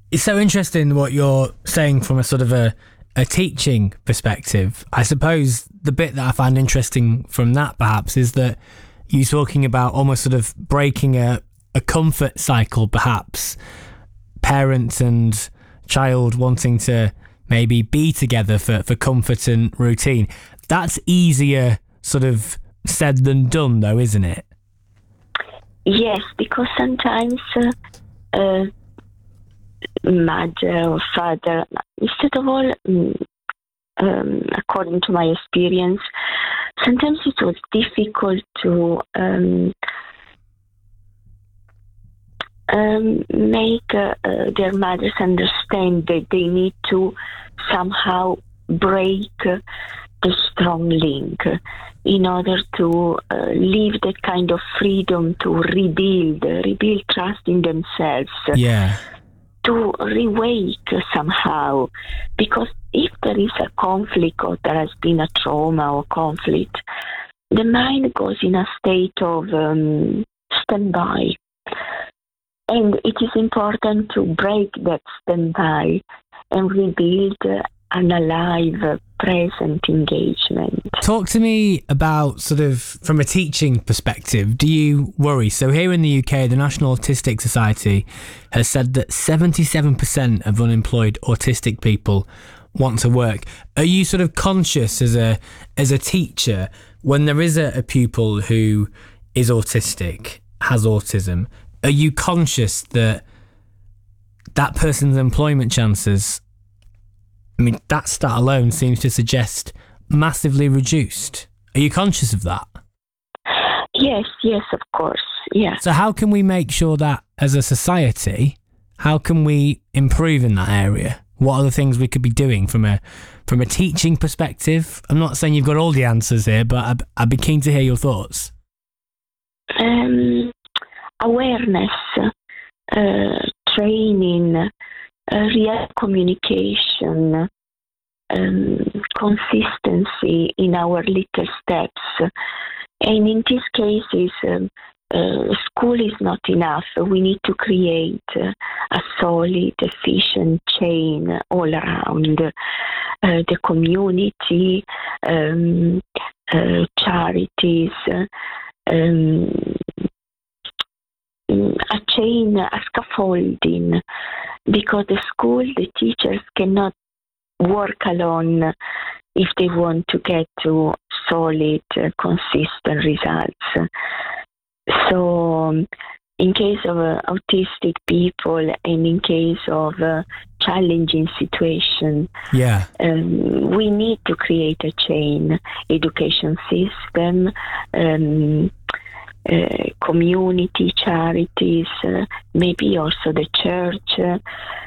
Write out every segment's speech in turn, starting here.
It's so interesting what you're saying from a sort of a teaching perspective. I suppose the bit that I find interesting from that perhaps is that you're talking about almost sort of breaking a comfort cycle, perhaps. Parent and child wanting to maybe be together for comfort and routine. That's easier sort of said than done, though, isn't it? Yes, because sometimes mother or father, instead of all, according to my experience, sometimes it was difficult to make their mothers understand that they need to somehow break the strong link in order to leave that kind of freedom to rebuild trust in themselves. Yeah. To rewake somehow. Because if there is a conflict or there has been a trauma or conflict, the mind goes in a state of standby. And it is important to break that standby and rebuild an alive, present engagement. Talk to me about sort of from a teaching perspective, do you worry? So here in the UK, the National Autistic Society has said that 77% of unemployed autistic people want to work. Are you sort of conscious as a teacher when there is a pupil who is autistic, has autism, are you conscious that that person's employment chances, I mean, that stat alone seems to suggest massively reduced. Are you conscious of that? Yes, of course, yeah. So how can we make sure that as a society, how can we improve in that area? What are the things we could be doing from a teaching perspective? I'm not saying you've got all the answers here, but I'd be keen to hear your thoughts. Awareness, training, real communication, consistency in our little steps. And in these cases, school is not enough. We need to create a solid, efficient chain all around the community, charities, a chain, a scaffolding, because the school, the teachers cannot work alone if they want to get to solid, consistent results. So in case of autistic people and in case of challenging situation, we need to create a chain, education system, community, charities, maybe also the church,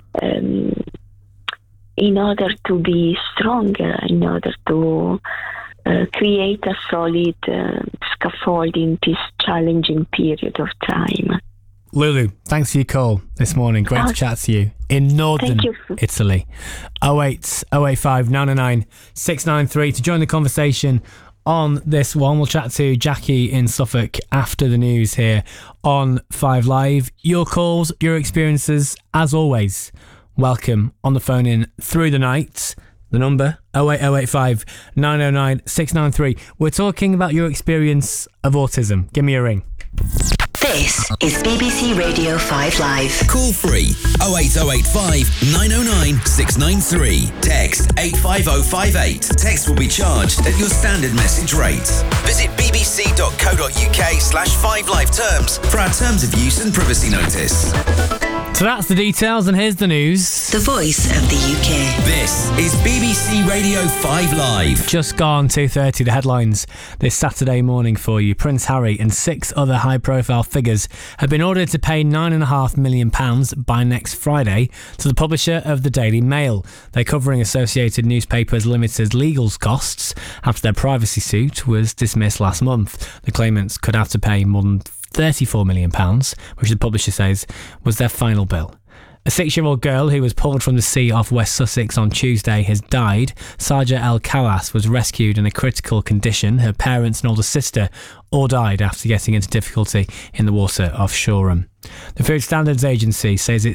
in order to be stronger, in order to create a solid scaffold in this challenging period of time. Lulu, thanks for your call this morning. Great to chat to you in northern Italy. 08085 909 693 to join the conversation on this one. We'll chat to Jackie in Suffolk after the news here on 5 Live. Your calls, your experiences, as always, welcome on the phone in through the night. The number 08085 909 693. We're talking about your experience of autism. Give me a ring. This is BBC Radio 5 Live. Call free 08085 909 693. Text 85058. Text will be charged at your standard message rate. Visit bbc.co.uk/5live terms for our terms of use and privacy notice. So that's the details, and here's the news. The voice of the UK. This is BBC Radio 5 Live. Just gone 2:30, the headlines this Saturday morning for you. Prince Harry and 6 other high-profile figures have been ordered to pay £9.5 million by next Friday to the publisher of the Daily Mail. They're covering Associated Newspapers Limited's legal costs after their privacy suit was dismissed last month. The claimants could have to pay more than £34 million, which the publisher says was their final bill. A 6-year-old girl who was pulled from the sea off West Sussex on Tuesday has died. Saja El Kawas was rescued in a critical condition. Her parents and older sister all died after getting into difficulty in the water off Shoreham. The Food Standards Agency says it